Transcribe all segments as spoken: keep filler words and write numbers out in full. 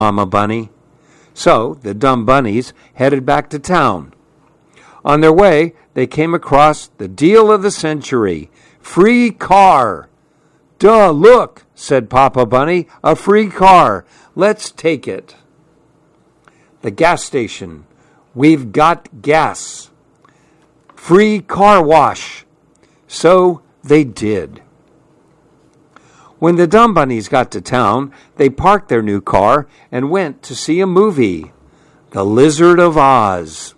Mama Bunny. So the dumb bunnies headed back to town. On their way, they came across the deal of the century. Free car. Duh, look, said Papa Bunny, a free car. Let's take it. The gas station. We've got gas. Free car wash. So they did. When the dumb bunnies got to town, they parked their new car and went to see a movie, The Lizard of Oz.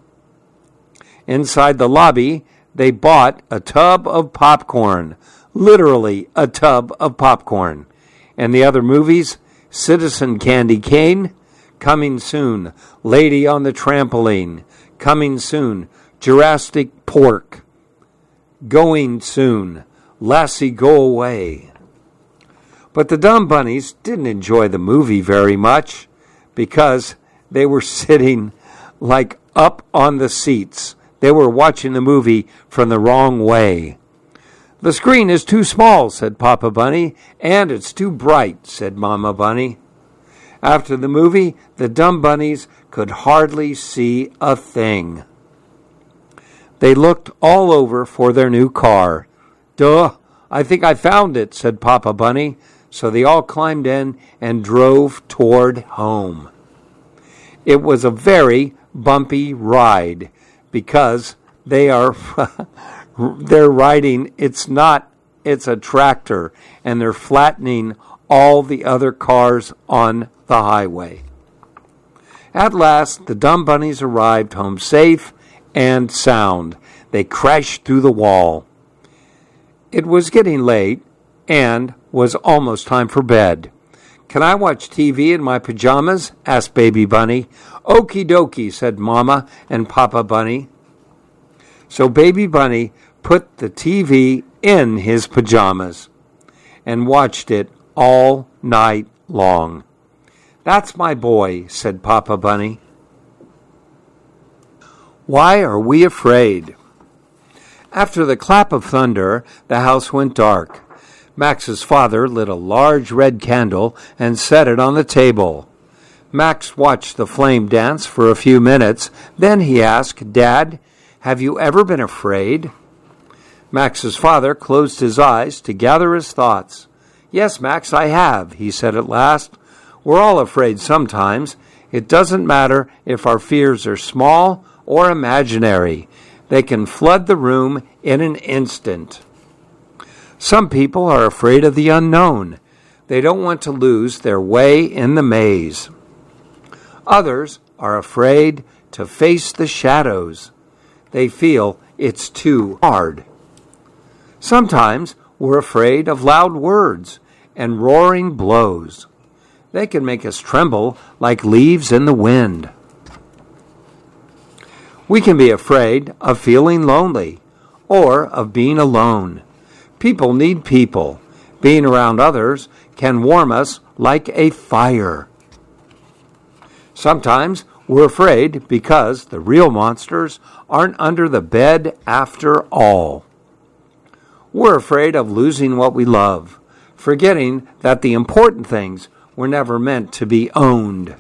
Inside the lobby, they bought a tub of popcorn, literally a tub of popcorn. And the other movies, Citizen Candy Cane, coming soon. Lady on the Trampoline, coming soon. Jurassic Pork, going soon. Lassie, go away. But the dumb bunnies didn't enjoy the movie very much because they were sitting like up on the seats. They were watching the movie from the wrong way. The screen is too small, said Papa Bunny, and it's too bright, said Mama Bunny. After the movie, the dumb bunnies could hardly see a thing. They looked all over for their new car. Duh, I think I found it, said Papa Bunny. So they all climbed in and drove toward home. It was a very bumpy ride because they are they're riding, it's not, it's a tractor, and they're flattening all the other cars on the highway. At last, the dumb bunnies arrived home safe and sound. They crashed through the wall. It was getting late and was almost time for bed. Can I watch T V in my pajamas? Asked Baby Bunny. Okie dokie, said Mama and Papa Bunny. So Baby Bunny put the T V in his pajamas and watched it all night long. That's my boy, said Papa Bunny. Why are we afraid? After the clap of thunder, the house went dark. Max's father lit a large red candle and set it on the table. Max watched the flame dance for a few minutes. Then he asked, Dad, have you ever been afraid? Max's father closed his eyes to gather his thoughts. Yes, Max, I have, he said at last. We're all afraid sometimes. It doesn't matter if our fears are small or imaginary. They can flood the room in an instant. Some people are afraid of the unknown. They don't want to lose their way in the maze. Others are afraid to face the shadows. They feel it's too hard. Sometimes we're afraid of loud words and roaring blows. They can make us tremble like leaves in the wind. We can be afraid of feeling lonely or of being alone. People need people. Being around others can warm us like a fire. Sometimes we're afraid because the real monsters aren't under the bed after all. We're afraid of losing what we love, forgetting that the important things were never meant to be owned.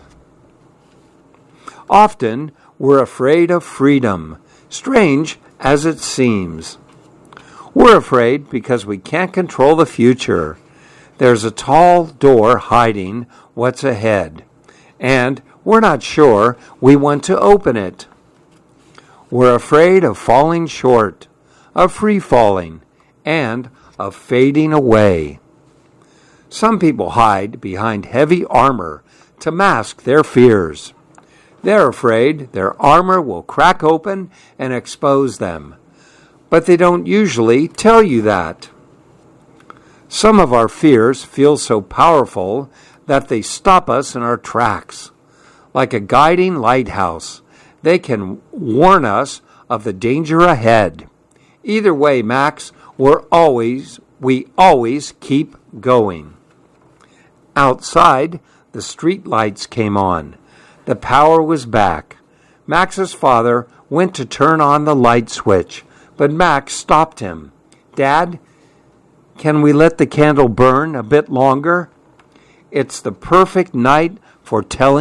Often we're afraid of freedom, strange as it seems. We're afraid because we can't control the future. There's a tall door hiding what's ahead, and we're not sure we want to open it. We're afraid of falling short, of free falling, and of fading away. Some people hide behind heavy armor to mask their fears. They're afraid their armor will crack open and expose them. But they don't usually tell you that. Some of our fears feel so powerful that they stop us in our tracks. Like a guiding lighthouse, they can warn us of the danger ahead. Either way, Max, we're always, we always keep going. Outside, the street lights came on. The power was back. Max's father went to turn on the light switch, but Max stopped him. Dad, can we let the candle burn a bit longer? It's the perfect night for for telling